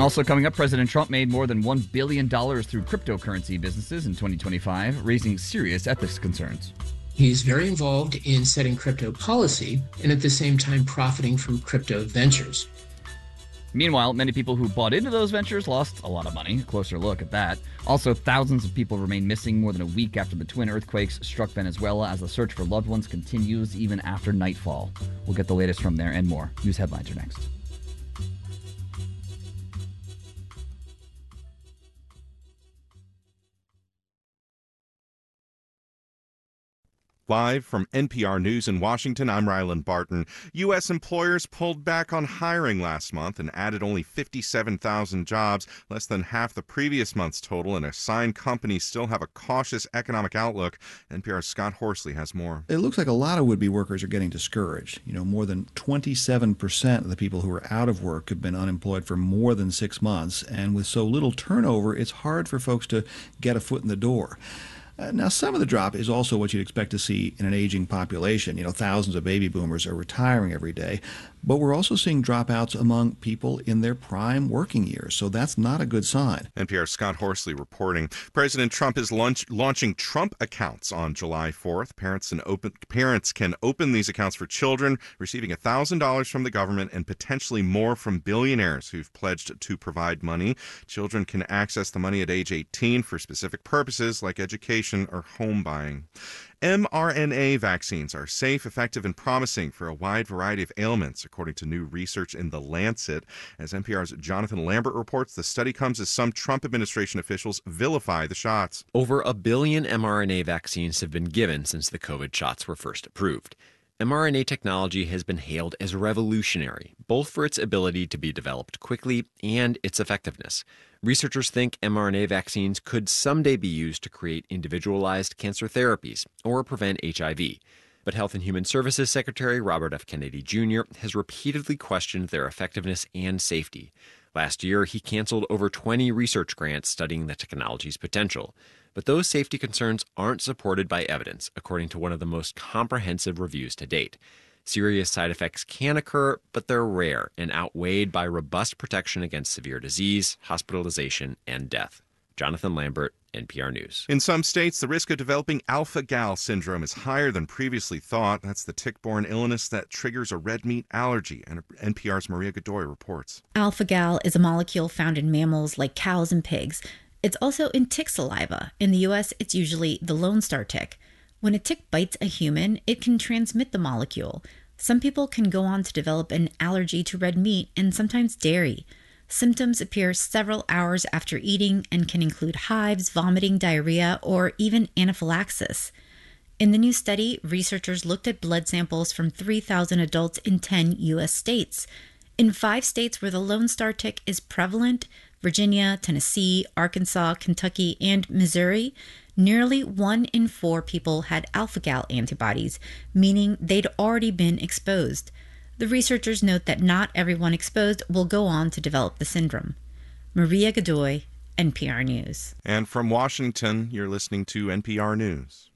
Also coming up, President Trump made more than $1 billion through cryptocurrency businesses in 2025, raising serious ethics concerns. He's very involved in setting crypto policy and at the same time profiting from crypto ventures. Meanwhile, many people who bought into those ventures lost a lot of money. A closer look at that. Also, thousands of people remain missing more than a week after the twin earthquakes struck Venezuela as the search for loved ones continues even after nightfall. We'll get the latest from there and more. News headlines are next. Live from NPR News in Washington, I'm Ryland Barton. U.S. employers pulled back on hiring last month and added only 57,000 jobs, less than half the previous month's total, and assigned companies still have a cautious economic outlook. NPR's Scott Horsley has more. It looks like a lot of would-be workers are getting discouraged. More than 27% of the people who are out of work have been unemployed for more than 6 months, and with so little turnover, it's hard for folks to get a foot in the door. Now, some of the drop is also what you'd expect to see in an aging population. Thousands of baby boomers are retiring every day. But we're also seeing dropouts among people in their prime working years, so that's not a good sign. NPR's Scott Horsley reporting. President Trump is launching Trump accounts on July 4th. Parents can open these accounts for children, receiving $1,000 from the government and potentially more from billionaires who've pledged to provide money. Children can access the money at age 18 for specific purposes like education or home buying. mRNA vaccines are safe, effective, and promising for a wide variety of ailments, according to new research in The Lancet. As NPR's Jonathan Lambert reports, the study comes as some Trump administration officials vilify the shots. Over 1 billion mRNA vaccines have been given since the COVID shots were first approved. mRNA technology has been hailed as revolutionary, both for its ability to be developed quickly and its effectiveness. Researchers think mRNA vaccines could someday be used to create individualized cancer therapies or prevent HIV. But Health and Human Services Secretary Robert F. Kennedy Jr. has repeatedly questioned their effectiveness and safety. Last year, he canceled over 20 research grants studying the technology's potential. But those safety concerns aren't supported by evidence, according to one of the most comprehensive reviews to date. Serious side effects can occur, but they're rare and outweighed by robust protection against severe disease, hospitalization, and death. Jonathan Lambert, NPR News. In some states, the risk of developing alpha-gal syndrome is higher than previously thought. That's the tick-borne illness that triggers a red meat allergy, and NPR's Maria Godoy reports. Alpha-gal is a molecule found in mammals like cows and pigs. It's also in tick saliva. In the U.S., it's usually the Lone Star tick. When a tick bites a human, it can transmit the molecule. Some people can go on to develop an allergy to red meat and sometimes dairy. Symptoms appear several hours after eating and can include hives, vomiting, diarrhea, or even anaphylaxis. In the new study, researchers looked at blood samples from 3,000 adults in 10 U.S. states. In 5 states where the Lone Star tick is prevalent, Virginia, Tennessee, Arkansas, Kentucky, and Missouri, nearly 1 in 4 people had alpha-gal antibodies, meaning they'd already been exposed. The researchers note that not everyone exposed will go on to develop the syndrome. Maria Godoy, NPR News. And from Washington, you're listening to NPR News.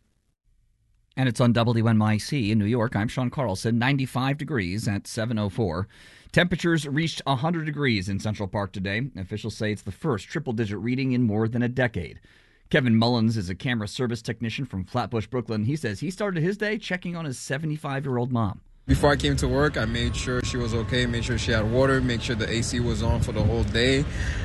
And it's on WNYC in New York. I'm Sean Carlson, 95 degrees at 7:04. Temperatures reached 100 degrees in Central Park today. Officials say it's the first triple-digit reading in more than a decade. Kevin Mullins is a camera service technician from Flatbush, Brooklyn. He says he started his day checking on his 75-year-old mom. Before I came to work, I made sure she was okay, made sure she had water, make sure the AC was on for the whole day.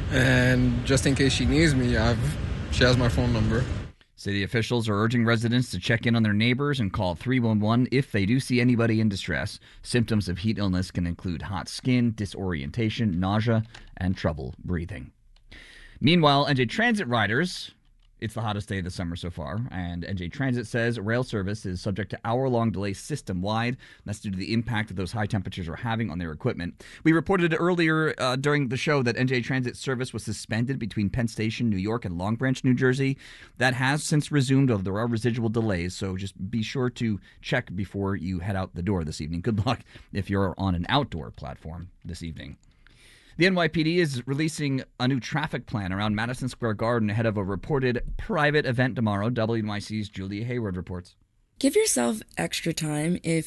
And just in case she needs me, she has my phone number. City officials are urging residents to check in on their neighbors and call 311 if they do see anybody in distress. Symptoms of heat illness can include hot skin, disorientation, nausea, and trouble breathing. Meanwhile, NJ Transit riders, it's the hottest day of the summer so far, and NJ Transit says rail service is subject to hour-long delays system-wide. That's due to the impact that those high temperatures are having on their equipment. We reported earlier during the show that NJ Transit service was suspended between Penn Station, New York, and Long Branch, New Jersey. That has since resumed, although there are residual delays, so just be sure to check before you head out the door this evening. Good luck if you're on an outdoor platform this evening. The NYPD is releasing a new traffic plan around Madison Square Garden ahead of a reported private event tomorrow. WNYC's Julia Hayward reports. Give yourself extra time if